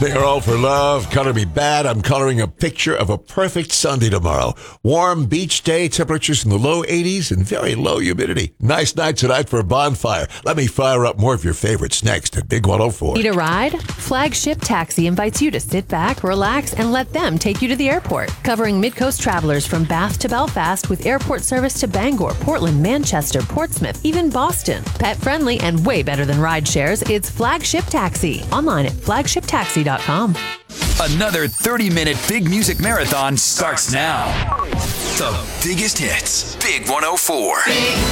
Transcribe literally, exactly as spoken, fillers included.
They are all for love. Color me bad. I'm coloring a picture of a perfect Sunday tomorrow. Warm beach day, temperatures in the low eighties and very low humidity. Nice night tonight for a bonfire. Let me fire up more of your favorites next at Big one oh four. Need a ride? Flagship Taxi invites you to sit back, relax, and let them take you to the airport. Covering Midcoast travelers from Bath to Belfast with airport service to Bangor, Portland, Manchester, Portsmouth, even Boston. Pet friendly and way better than ride shares. It's Flagship Taxi. Online at flagship taxi dot com. Another thirty-minute big music marathon starts now. The biggest hits. Big one oh four. Big